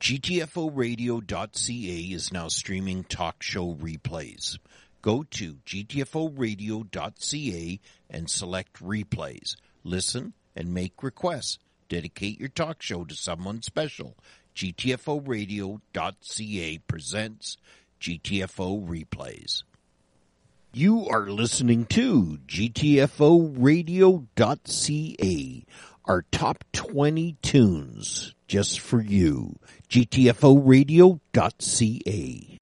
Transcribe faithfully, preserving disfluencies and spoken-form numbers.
G T F O radio dot C A is now streaming talk show replays. Go to G T F O radio dot C A and select replays. Listen and make requests. Dedicate your talk show to someone special. G T F O radio dot C A presents G T F O Replays. You are listening to G T F O radio dot C A, our top twenty tunes just for you. G T F O radio dot C A.